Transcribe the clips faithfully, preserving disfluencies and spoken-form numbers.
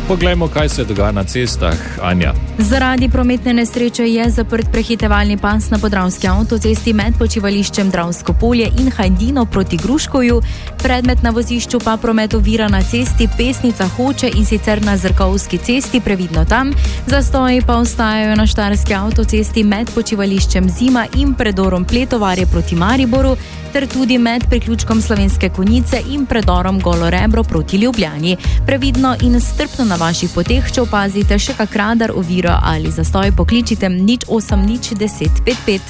Poglejmo, kaj se dogaja na cestah, Anja. Zaradi prometne nesreče je zaprt prehitevalni pas na podravski avtocesti med počivališčem Dravsko polje in Hajdino proti Gruškovju. Predmet na vozišču pa promet ovira na cesti Pesnica Hoče in sicer na Zrkovski cesti, previdno tam. Zastoji pa ostajajo na Štajerski avtocesti med počivališčem Zima in predorom Pletovarje proti Mariboru, ter tudi med priključkom Slovenske Konjice in predorom Golo Rebro proti Ljubljani. Previdno in strpno na vaših poteh, če opazite še kak radar, oviro ali zastoj, pokličite nič osem nič deset pet pet.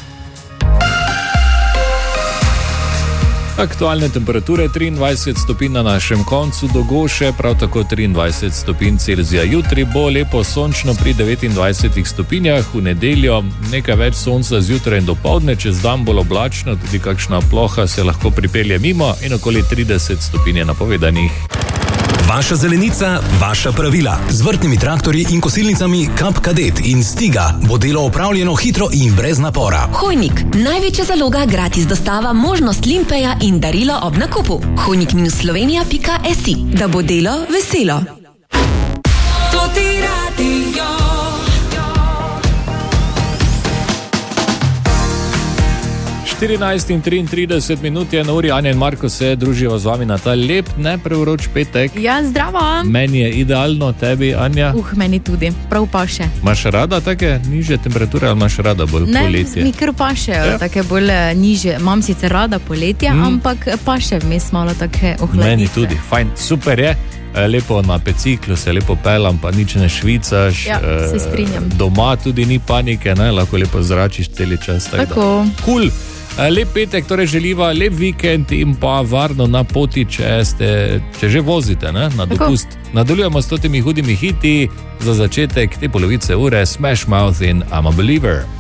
Aktualne temperature triindvajset stopinj na našem koncu do Goše, prav tako triindvajset stopinj Celzija. Jutri bo lepo sončno pri devetindvajsetih stopinjah, v nedeljo nekaj več sonca zjutraj in dopoldne, čez dan bolj oblačno, tudi kakšna ploha se lahko pripelje mimo in okoli trideset stopinj je napovedanih. Vaša zelenica, vaša pravila. Z vrtnimi traktorji in kosilnicami Kap Kadet in Stiga bo delo opravljeno hitro in brez napora. Hojnik, največja zaloga, gratis dostava, možnost limpeja in darilo ob nakupu. hojnik slovenija pika si, da bo delo veselo. To ti radio. štirinajst in triintrideset minut je na uri, Anja in Marko se družijo z vami na ta lep, ne preuroč petek. Ja, zdravo. Meni je idealno, tebi, Anja? Uh, meni tudi, prav paše. Imaš rada take nižje temperature ali imaš rada bolj ne, poletje? Ne, mi kar pašejo, ja. Take bolj nižje. Imam sicer rada poletje, mm. ampak paše vmes malo take ohladitve. Meni tudi, fajn, super je. Lepo na peciklu se lepo pelam, pa nič ne švicaš. Ja, se strinjam. Doma tudi ni panike, ne, lahko lepo zračiš celi čas. Tako. Kul. Cool. Lep petek, torej želiva lep vikend in pa varno na poti, če, ste, če že vozite, ne, na dopust. Tako. Nadaljujemo s totimi hudimi hiti, za začetek te polovice ure Smash Mouth in I'm a Believer.